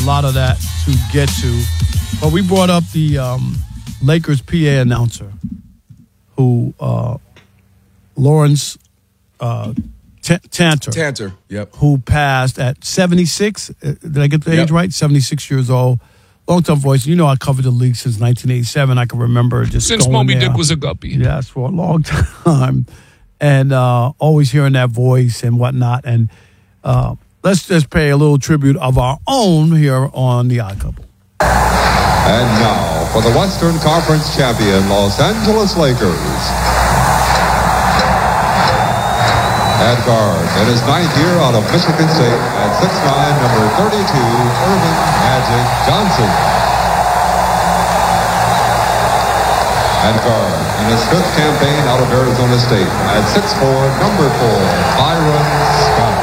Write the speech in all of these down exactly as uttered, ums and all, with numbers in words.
A lot of that to get to. But we brought up the um, Lakers P A announcer who, uh, Lawrence uh, T- Tanter. Tanter, yep. Who passed at seventy-six. Did I get the yep. age right? seventy-six years old. Long-time voice. You know I covered the league since nineteen eighty-seven. I can remember just Since going Moby there. Dick was a guppy. Yes, for a long time. And uh, always hearing that voice and whatnot. And uh, let's just pay a little tribute of our own here on The Odd Couple. And now for the Western Conference champion Los Angeles Lakers. At guard, in his ninth year out of Michigan State, at six nine, number thirty-two, Irvin Magic Johnson. At guard, in his fifth campaign out of Arizona State, at six four, number four, Byron Scott.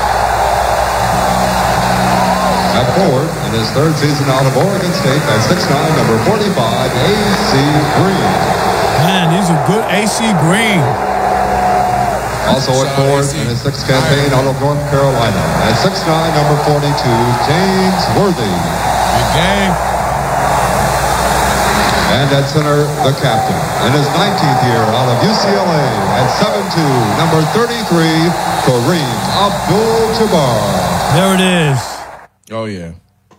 At forward, in his third season out of Oregon State, at six nine, number forty-five, A C Green. Man, these are good A C Green. Also at forward, in his sixth campaign out of North Carolina, at six nine, number forty-two, James Worthy. Good game. And at center, the captain, in his nineteenth year out of U C L A, at seven two, number thirty-three, Kareem Abdul-Jabbar. There it is. Oh, yeah.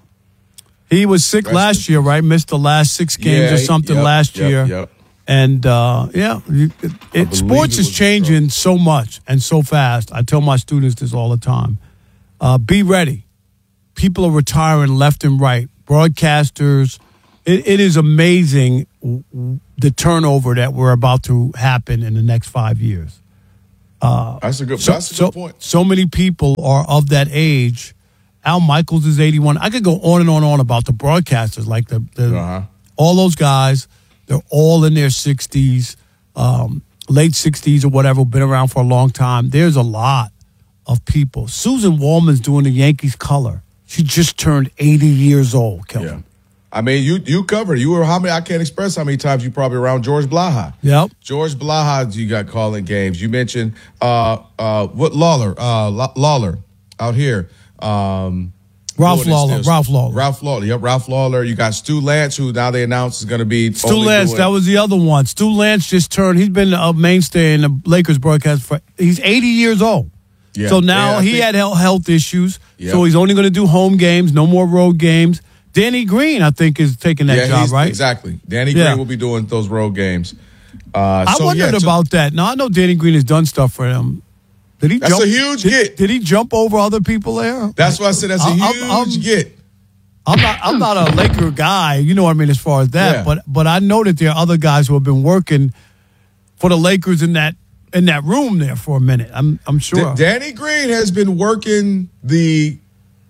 He was sick Rest last year, right? Missed the last six games yeah, or something yep, last yep, year. Yep. And, uh, yeah, you, it, it, sports it is changing so much and so fast. I tell my students this all the time. Uh, be ready. People are retiring left and right. Broadcasters. It, it is amazing the turnover that we're about to happen in the next five years. Uh, that's a good, so, that's a good so, point. So many people are of that age. Al Michaels is eighty-one. I could go on and on and on about the broadcasters, like the, the uh-huh. all those guys. They're all in their sixties, um, late sixties or whatever, been around for a long time. There's a lot of people. Susan Wallman's doing the Yankees color. She just turned eighty years old, Kelvin. Yeah. I mean, you you covered. You were how many? I can't express how many times you probably around George Blaha. Yep. George Blaha, you got calling games. You mentioned uh, uh, what Lawler, uh, Lawler out here. Um, Ralph Lawler. Ralph Lawler. Ralph Lawler. Yep, Ralph Lawler. You got Stu Lance, who now they announced is going to be Stu Lance. doing, that was the other one. Stu Lance just turned. He's been a mainstay in the Lakers broadcast for. He's eighty years old. Yeah. So now yeah, he think, had health issues. Yep. So he's only going to do home games, no more road games. Danny Green, I think, is taking that yeah, job, right? Exactly. Danny yeah. Green will be doing those road games. Uh, I so, wondered yeah, so, about that. Now I know Danny Green has done stuff for him. Did he? That's jump, a huge did, get. Did he jump over other people there? That's what I said. That's a I'm, huge I'm, get. I'm not. I'm not a Laker guy. You know what I mean, as far as that. Yeah. But but I know that there are other guys who have been working for the Lakers in that in that room there for a minute. I'm I'm sure. D- Danny Green has been working the.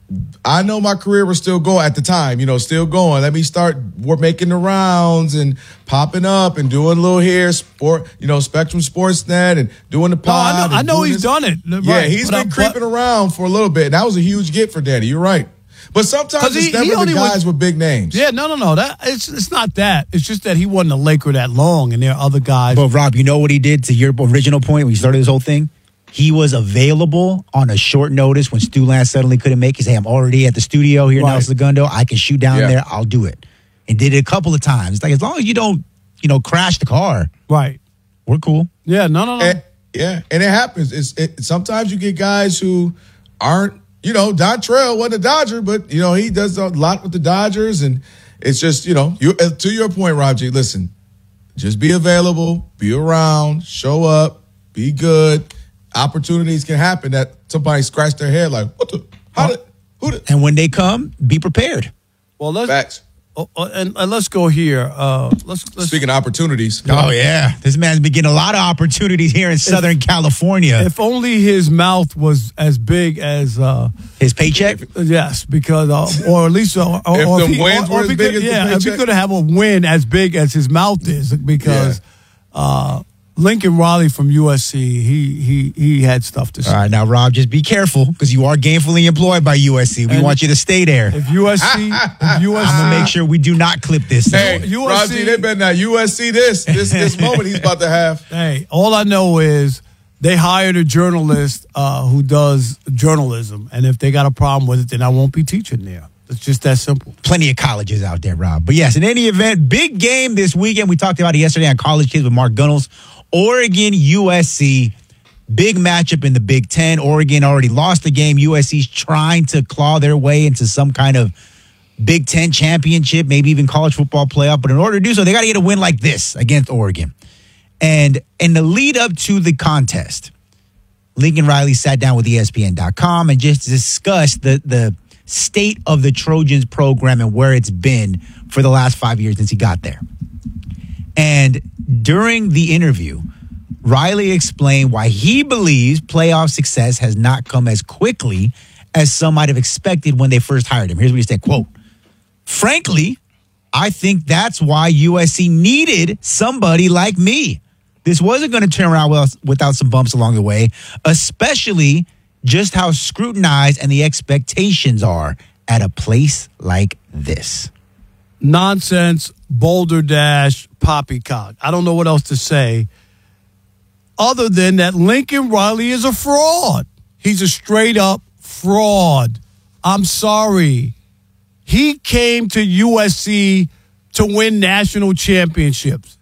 I know my career was still going at the time, you know, still going. Let me start we're making the rounds and popping up and doing a little here, sport, you know, Spectrum Sportsnet and doing the pod. No, I know, I know he's this. done it. Yeah, right. he's but been I, creeping but, around for a little bit. And that was a huge get for Danny. You're right. But sometimes he, it's never he the only guys was, with big names. Yeah, no, no, no. That it's it's not that. It's just that he wasn't a Laker that long, and there are other guys. But Rob, you know what he did to your original point when you started this whole thing? He was available on a short notice when Stu Lance suddenly couldn't make it. Say, I'm already at the studio here Right. now, El Segundo. I can shoot down Yeah. there. I'll do it. And did it a couple of times. It's like, as long as you don't, you know, crash the car, right. we're cool. Yeah, no, no, no. And, yeah, and it happens. It's it, sometimes you get guys who aren't, you know, Dontrell wasn't a Dodger, but, you know, he does a lot with the Dodgers. And it's just, you know, you to your point, Rob G, listen, just be available, be around, show up, be good. Opportunities can happen that somebody scratched their head like, what the, how did, who did? And when they come, be prepared. Well, let's Facts. oh, oh, and, and let's go here. Uh, let's, let's Speaking of opportunities. Oh, yeah. This man's been getting a lot of opportunities here in Southern California. If only his mouth was as big as uh, His paycheck? yes, because uh, or at least uh, or, If or the he, wins or, were or as if he big could, as the yeah, if he paycheck. could have a win as big as his mouth is, because Yeah. uh, Lincoln Riley from U S C, he he he had stuff to say. All right, now, Rob, just be careful because you are gainfully employed by U S C. We And want you to stay there. If U S C, if U S C, I'm going to make sure we do not clip this. Hey, U S C Rob G, they better not U S C this, this, this moment he's about to have. Hey, all I know is they hired a journalist uh, who does journalism, and if they got a problem with it, then I won't be teaching there. It's just that simple. Plenty of colleges out there, Rob. But yes, in any event, big game this weekend. We talked about it yesterday on College Kids with Mark Gunnels. Oregon, U S C. Big matchup in the Big Ten. Oregon already lost the game. U S C's trying to claw their way into some kind of Big Ten championship, maybe even college football playoff. But in order to do so, they got to get a win like this against Oregon. And in the lead up to the contest, Lincoln Riley sat down with E S P N dot com and just discussed the, the state of the Trojans program and where it's been for the last five years since he got there. And during the interview, Riley explained why he believes playoff success has not come as quickly as some might have expected when they first hired him. Here's what he said, quote, "Frankly, I think that's why U S C needed somebody like me. This wasn't going to turn around without, without some bumps along the way, especially just how scrutinized and the expectations are at a place like this." Nonsense, Boulder Dash, poppycock. I don't know what else to say other than that Lincoln Riley is a fraud. He's a straight up fraud. I'm sorry. He came to U S C to win national championships.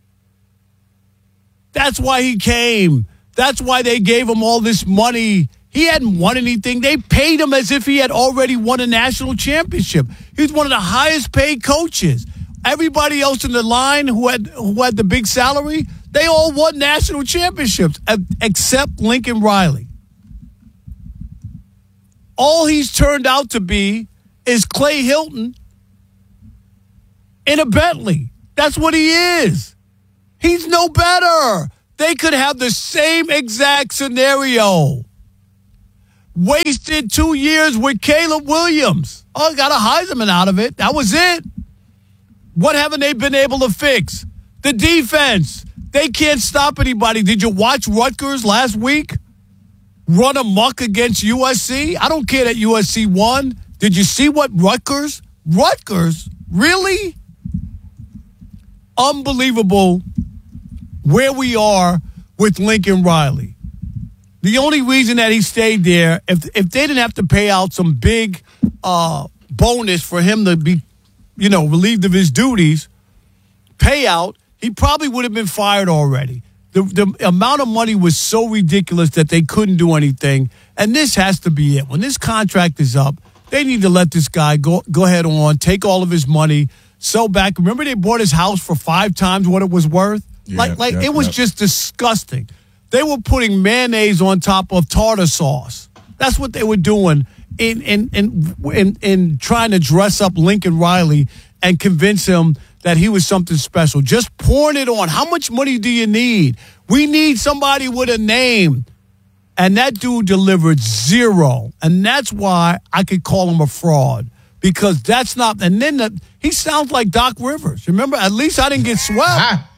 That's why he came. That's why they gave him all this money. He hadn't won anything. They paid him as if he had already won a national championship. He was one of the highest paid coaches. Everybody else in the line who had who had the big salary, they all won national championships, except Lincoln Riley. All he's turned out to be is Clay Hilton in a Bentley. That's what he is. He's no better. They could have the same exact scenario. Wasted two years with Caleb Williams. Oh, got a Heisman out of it. That was it. What haven't they been able to fix? The defense. They can't stop anybody. Did you watch Rutgers last week run amok against U S C? I don't care that U S C won. Did you see what Rutgers? Rutgers? Really? Unbelievable where we are with Lincoln Riley. The only reason that he stayed there, if if they didn't have to pay out some big uh, bonus for him to be, you know, relieved of his duties, payout, he probably would have been fired already. The, the amount of money was so ridiculous that they couldn't do anything. And this has to be it. When this contract is up, they need to let this guy go go ahead on, take all of his money, sell back. Remember they bought his house for five times what it was worth? Yeah, like like yeah, it was yeah. just disgusting. They were putting mayonnaise on top of tartar sauce. That's what they were doing in in in in, in trying to dress up Lincoln Riley and convince him that he was something special. Just pouring it on. How much money do you need? We need somebody with a name. And that dude delivered zero. And that's why I could call him a fraud. Because that's not, and then the, he sounds like Doc Rivers. Remember, at least I didn't get swept.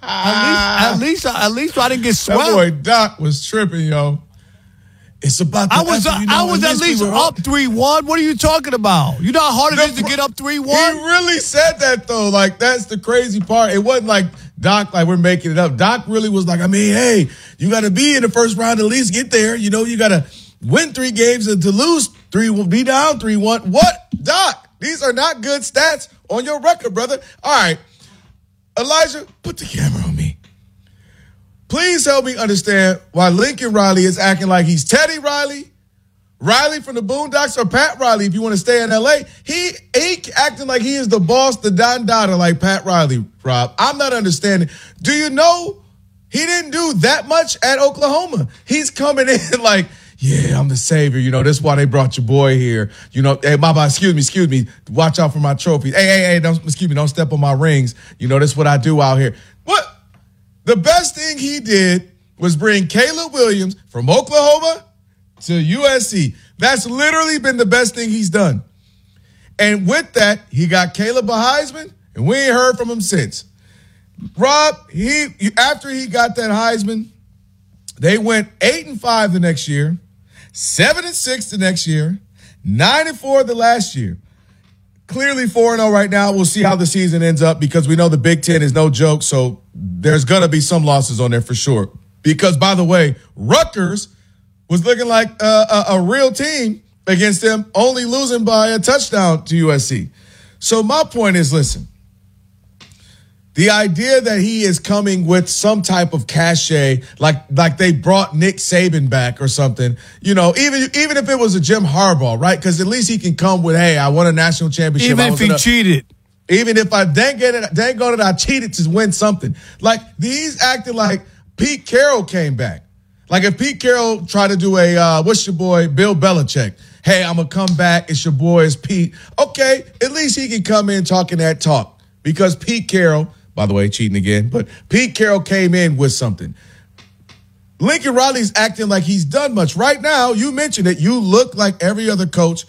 at least, at least, at least I didn't get swept. That boy Doc was tripping, yo. It's about. I was, effort, you know, I was at at least we were up three one. What are you talking about? You know how hard it is to get up three one. He really said that though. Like that's the crazy part. It wasn't like Doc, like we're making it up. Doc really was like, I mean, hey, you got to be in the first round to at least get there. You know, you got to win three games and to lose three, be down three one. What, Doc? These are not good stats on your record, brother. All right, Elijah, put the camera on me. Please help me understand why Lincoln Riley is acting like he's Teddy Riley, Riley from the Boondocks, or Pat Riley if you want to stay in L A. He he acting like he is the boss, the Don Dada, like Pat Riley, Rob. I'm not understanding. Do you know he didn't do that much at Oklahoma? He's coming in like, yeah, I'm the savior. You know, that's why they brought your boy here. You know, hey, Baba, excuse me, excuse me. Watch out for my trophies. Hey, hey, hey, don't, excuse me, don't step on my rings. You know, that's what I do out here. What? The best thing he did was bring Caleb Williams from Oklahoma to U S C. That's literally been the best thing he's done. And with that, he got Caleb a Heisman, and we ain't heard from him since. Rob, he after he got that Heisman, they went eight and five the next year, seven and six the next year, nine and four the last year. Clearly four and oh right now. We'll see how the season ends up because we know the Big Ten is no joke, so there's going to be some losses on there for sure. Because, by the way, Rutgers was looking like a, a, a real team against them, only losing by a touchdown to U S C. So my point is, listen, the idea that he is coming with some type of cachet, like like they brought Nick Saban back or something, you know, even even if it was a Jim Harbaugh, right? Because at least he can come with, hey, I won a national championship. Even if he a, cheated. Even if I dang it, dang on it, I cheated to win something. Like, he's acting like Pete Carroll came back. Like, if Pete Carroll tried to do a, uh, what's your boy, Bill Belichick? Hey, I'm going to come back. It's your boy, it's Pete. Okay, at least he can come in talking that talk. Because Pete Carroll, by the way, cheating again, but Pete Carroll came in with something. Lincoln Riley's acting like he's done much. Right now, you mentioned it, you look like every other coach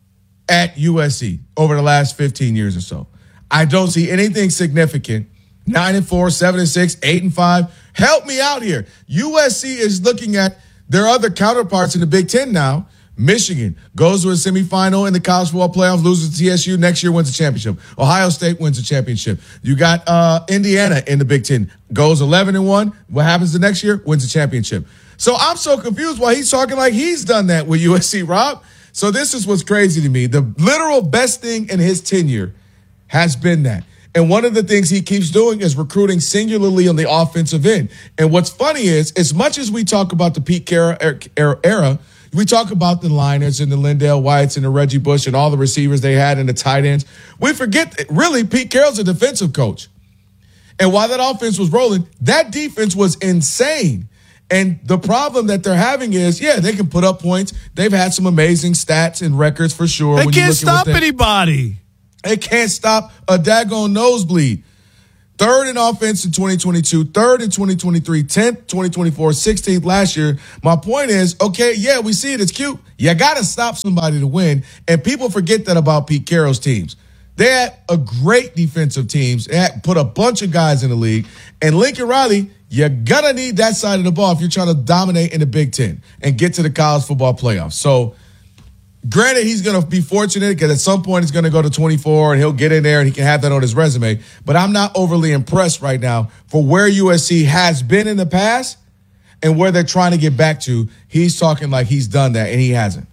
at U S C over the last fifteen years or so. I don't see anything significant. Nine and four, seven and six, eight and five. Help me out here. U S C is looking at their other counterparts in the Big Ten now. Michigan goes to a semifinal in the college football playoffs, loses to T S U. Next year wins a championship. Ohio State wins a championship. You got uh, Indiana in the Big Ten. Goes eleven and one. What happens the next year? Wins a championship. So I'm so confused why he's talking like he's done that with U S C, Rob. So this is what's crazy to me. The literal best thing in his tenure has been that. And one of the things he keeps doing is recruiting singularly on the offensive end. And what's funny is, as much as we talk about the Pete Carroll era, era we talk about the Liners and the Lindell Whites and the Reggie Bush and all the receivers they had and the tight ends. We forget that really Pete Carroll's a defensive coach. And while that offense was rolling, that defense was insane. And the problem that they're having is, yeah, they can put up points. They've had some amazing stats and records for sure. They can't stop anybody. They can't stop a daggone nosebleed. Third in offense in twenty twenty-two, third in twenty twenty-three, tenth, twenty twenty-four, sixteenth last year. My point is, okay, yeah, we see it. It's cute. You got to stop somebody to win. And people forget that about Pete Carroll's teams. They had a great defensive teams. They had put a bunch of guys in the league. And Lincoln Riley, you're going to need that side of the ball if you're trying to dominate in the Big Ten and get to the college football playoffs. So, granted, he's going to be fortunate because at some point he's going to go to twenty-four and he'll get in there and he can have that on his resume. But I'm not overly impressed right now for where U S C has been in the past and where they're trying to get back to. He's talking like he's done that, and he hasn't.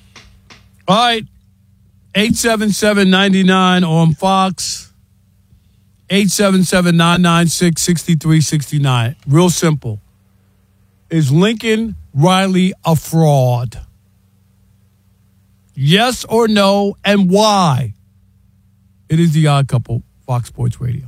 All right. eight seven seven, nine nine on Fox. eight seven seven, nine nine six, six three six nine. Real simple. Is Lincoln Riley a fraud? Yes or no, and why? It is the Odd Couple, Fox Sports Radio.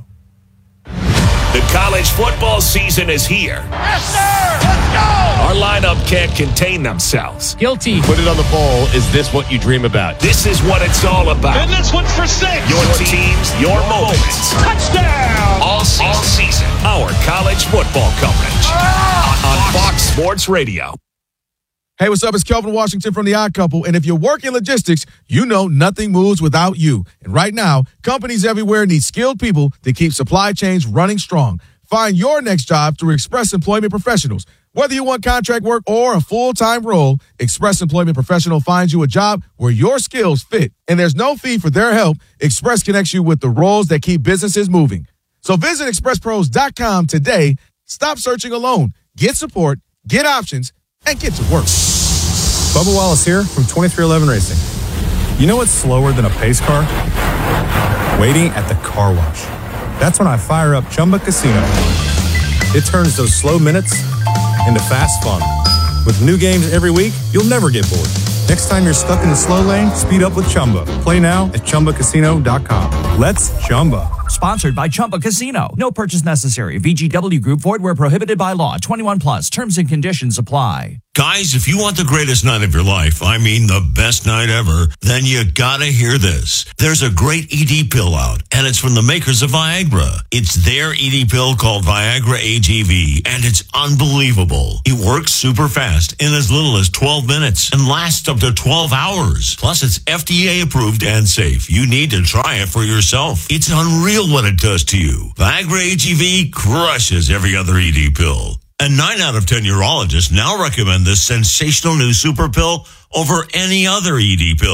The college football season is here. Yes, sir! Let's go! Our lineup can't contain themselves. Guilty. Put it on the bowl. Is this what you dream about? This is what it's all about. And this one's for six. Your teams, your moments. Touchdown! All season. All season. Our college football coverage. Ah! On Fox Sports Radio. Hey, what's up? It's Kelvin Washington from The Odd Couple. And if you work in logistics, you know nothing moves without you. And right now, companies everywhere need skilled people to keep supply chains running strong. Find your next job through Express Employment Professionals. Whether you want contract work or a full-time role, Express Employment Professional finds you a job where your skills fit. And there's no fee for their help. Express connects you with the roles that keep businesses moving. So visit express pros dot com today. Stop searching alone. Get support, get options, and get to work. Bubba Wallace here from twenty-three eleven Racing. You know what's slower than a pace car? Waiting at the car wash. That's when I fire up Chumba Casino. It turns those slow minutes into fast fun. With new games every week, you'll never get bored. Next time you're stuck in the slow lane, speed up with Chumba. Play now at chumba casino dot com. Let's Chumba. Sponsored by Chumba Casino. No purchase necessary. V G W Group. Void where prohibited by law. twenty-one plus. Terms and conditions apply. Guys, if you want the greatest night of your life, I mean the best night ever, then you gotta hear this. There's a great E D pill out, and it's from the makers of Viagra. It's their E D pill called Viagra A G V, and it's unbelievable. It works super fast in as little as twelve minutes and lasts up to twelve hours. Plus, it's F D A approved and safe. You need to try it for yourself. It's unreal what it does to you. Viagra A G V crushes every other E D pill. And nine out of ten urologists now recommend this sensational new super pill over any other E D pill.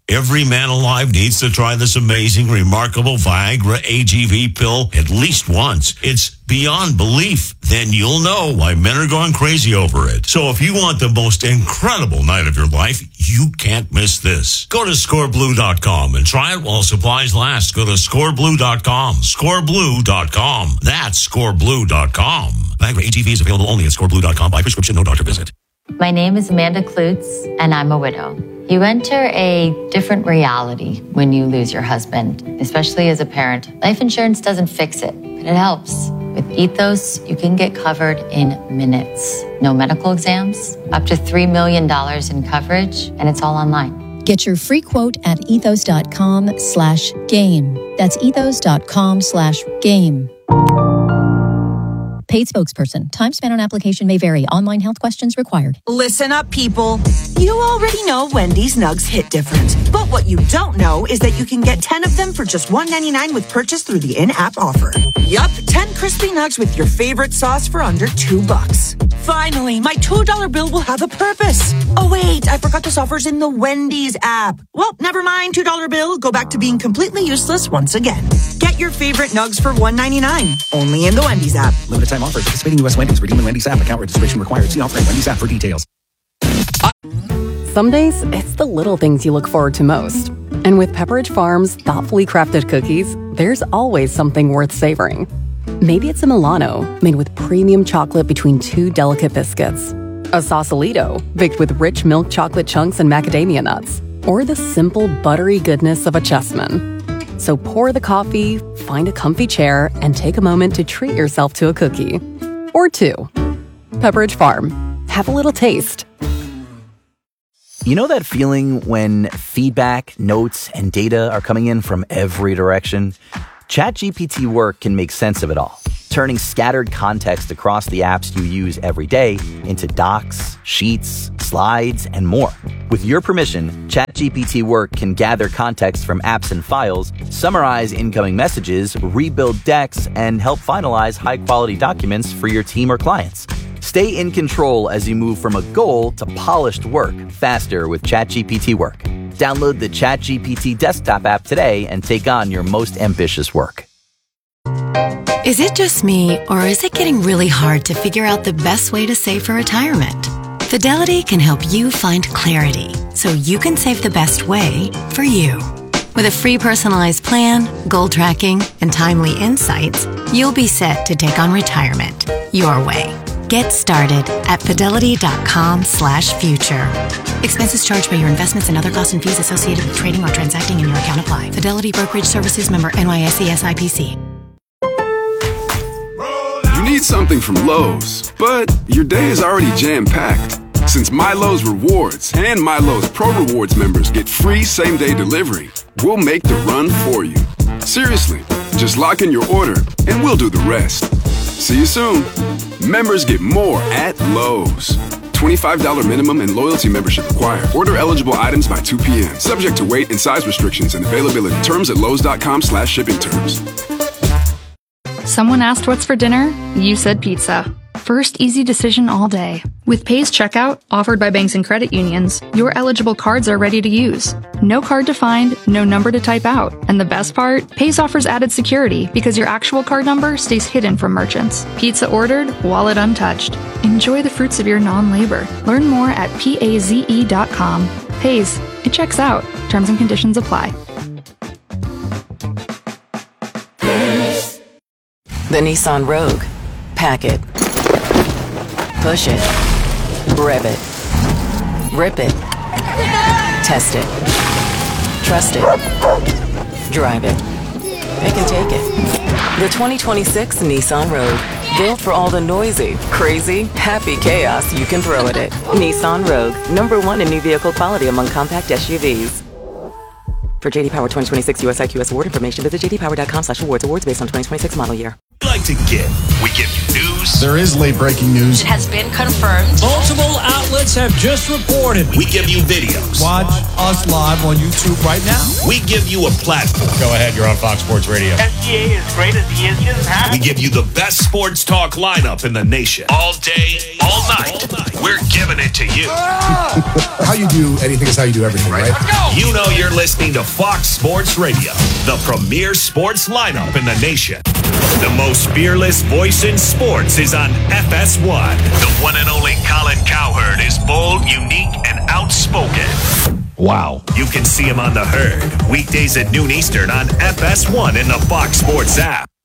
Every man alive needs to try this amazing, remarkable Viagra A G V pill at least once. It's beyond belief. Then you'll know why men are going crazy over it. So if you want the most incredible night of your life, you can't miss this. Go to score blue dot com and try it while supplies last. Go to score blue dot com. score blue dot com. That's score blue dot com. Viagra A G V is available only at score blue dot com by prescription, no doctor visit. My name is Amanda Klutz, and I'm a widow. You enter a different reality when you lose your husband, especially as a parent. Life insurance doesn't fix it, but it helps. With Ethos, you can get covered in minutes. No medical exams, up to three million dollars in coverage, and it's all online. Get your free quote at ethos.com slash game. That's ethos.com slash game. Paid spokesperson. Time spent on application may vary. Online health questions required. Listen up, people. You already know Wendy's Nugs hit different. But what you don't know is that you can get ten of them for just one ninety-nine with purchase through the in-app offer. Yup, ten crispy nugs with your favorite sauce for under two bucks. Finally, my two dollar bill will have a purpose. Oh, wait, I forgot this offer's in the Wendy's app. Well, never mind, two dollar bill. Go back to being completely useless once again. Get your favorite nugs for one ninety-nine. Only in the Wendy's app. Limited time offer. Participating U S Wendy's. Redeem the Wendy's app. Account registration required. See offer at Wendy's app for details. Some days, it's the little things you look forward to most. And with Pepperidge Farm's thoughtfully crafted cookies, there's always something worth savoring. Maybe it's a Milano, made with premium chocolate between two delicate biscuits. A Sausalito, baked with rich milk chocolate chunks and macadamia nuts. Or the simple, buttery goodness of a Chessman. So pour the coffee, find a comfy chair, and take a moment to treat yourself to a cookie. Or two. Pepperidge Farm. Have a little taste. You know that feeling when feedback, notes, and data are coming in from every direction? ChatGPT Work can make sense of it all, turning scattered context across the apps you use every day into docs, sheets, slides, and more. With your permission, ChatGPT Work can gather context from apps and files, summarize incoming messages, rebuild decks, and help finalize high-quality documents for your team or clients. Stay in control as you move from a goal to polished work faster with ChatGPT Work. Download the ChatGPT desktop app today and take on your most ambitious work. Is it just me, or is it getting really hard to figure out the best way to save for retirement? Fidelity can help you find clarity so you can save the best way for you. With a free personalized plan, goal tracking, and timely insights, you'll be set to take on retirement your way. Get started at fidelity.com slash future. Expenses charged by your investments and other costs and fees associated with trading or transacting in your account apply. Fidelity Brokerage Services, member N Y S E S I P C. You need something from Lowe's, but your day is already jam-packed. Since MyLowe's Rewards and MyLowe's Pro Rewards members get free same-day delivery, we'll make the run for you. Seriously, just lock in your order and we'll do the rest. See you soon. Members get more at Lowe's. twenty-five dollars minimum and loyalty membership required. Order eligible items by two p.m. Subject to weight and size restrictions and availability. Terms at lowes.com slash shipping terms. Someone asked what's for dinner? You said pizza. First easy decision all day. With Pay's checkout, offered by banks and credit unions, your eligible cards are ready to use. No card to find, no number to type out. And the best part? Pay's offers added security because your actual card number stays hidden from merchants. Pizza ordered, wallet untouched. Enjoy the fruits of your non-labor. Learn more at paze dot com. Pay's. It checks out. Terms and conditions apply. The Nissan Rogue. Pack it. Push it. Rev it. Rip it. Test it. Trust it. Drive it. Pick and take it. The twenty twenty-six Nissan Rogue. Built for all the noisy, crazy, happy chaos you can throw at it. Nissan Rogue. Number one in new vehicle quality among compact S U Vs. For J D Power twenty twenty-six U S I Q S award information, visit j d power dot com slash awards. Awards based on twenty twenty-six model year. like to give. We give you news. There is late breaking news. It has been confirmed. Multiple outlets have just reported. We give you videos. Watch us live on YouTube right now. We give you a platform. Go ahead, you're on Fox Sports Radio. S G A is great as he is. He doesn't have We give you the best sports talk lineup in the nation. All day, all night. All night. We're giving it to you. How you do anything is how you do everything, right? Let's go. You know you're listening to Fox Sports Radio, the premier sports lineup in the nation. The most fearless voice in sports is on F S one. The one and only Colin Cowherd is bold, unique, and outspoken. Wow. You can see him on The Herd, weekdays at noon Eastern on F S one in the Fox Sports app.